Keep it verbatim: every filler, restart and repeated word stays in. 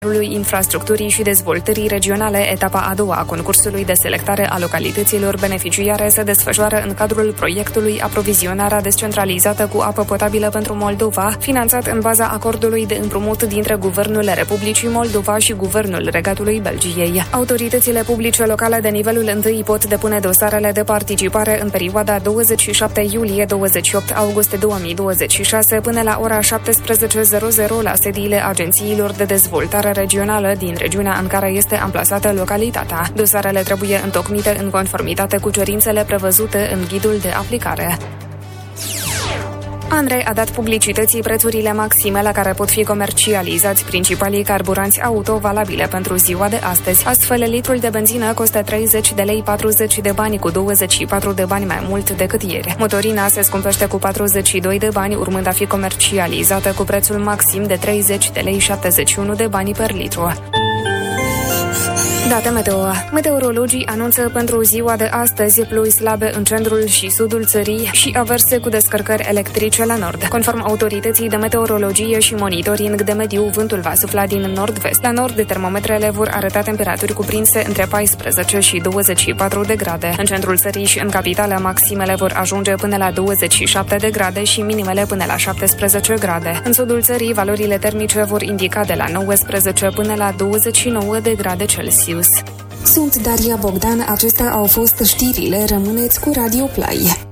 Ministerului Infrastructurii și Dezvoltării Regionale, etapa a doua a concursului de selectare a localităților beneficiare se desfășoară în cadrul proiectului Aprovizionarea descentralizată cu apă potabilă pentru Moldova, finanțat în baza acordului de împrumut dintre Guvernul Republicii Moldova și Guvernul Regatului Belgiei. Autoritățile publice locale de nivelul întâi pot depune dosarele de participare în perioada douăzeci și șapte iulie - douăzeci și opt august două mii douăzeci și șase până la ora șaptesprezece la sediile agențiilor de dezvoltare regională din regiunea în care este amplasată localitatea. Dosarele trebuie întocmite în conformitate cu cerințele prevăzute în ghidul de aplicare. ANRE a dat publicității prețurile maxime la care pot fi comercializați principalii carburanți auto valabile pentru ziua de astăzi. Astfel, litrul de benzină costă treizeci de lei patruzeci de bani, cu douăzeci și patru de bani mai mult decât ieri. Motorina se scumpește cu patruzeci și doi de bani, urmând a fi comercializată cu prețul maxim de treizeci de lei șaptezeci și unu de bani per litru. Date meteo. Meteorologii anunță pentru ziua de astăzi ploi slabe în centrul și sudul țării și averse cu descărcări electrice la nord. Conform autorității de meteorologie și monitoring de mediu, vântul va sufla din nord-vest. La nord, termometrele vor arăta temperaturi cuprinse între paisprezece și douăzeci și patru de grade. În centrul țării și în capitală, maximele vor ajunge până la douăzeci și șapte de grade și minimele până la șaptesprezece grade. În sudul țării, valorile termice vor indica de la nouăsprezece până la douăzeci și nouă de grade Celsius. Sunt Daria Bogdan, acestea au fost știrile, rămâneți cu Radio Play.